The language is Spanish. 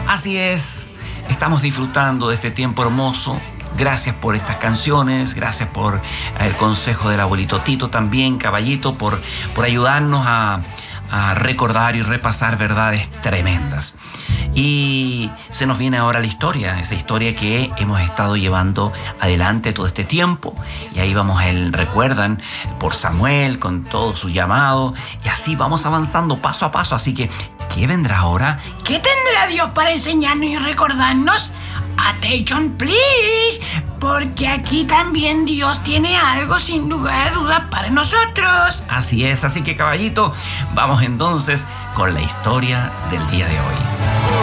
Así es, estamos disfrutando de este tiempo hermoso. Gracias por estas canciones, gracias por el consejo del abuelito Tito también, caballito, por ayudarnos a recordar y repasar verdades tremendas. Y se nos viene ahora la historia, esa historia que hemos estado llevando adelante todo este tiempo. Y ahí vamos, recuerdan, por Samuel, con todo su llamado. Y así vamos avanzando paso a paso. Así que, ¿qué vendrá ahora? ¿Qué tendrá Dios para enseñarnos y recordarnos? Attention, please, porque aquí también Dios tiene algo sin lugar a dudas para nosotros. Así es, así que caballito, vamos entonces con la historia del día de hoy.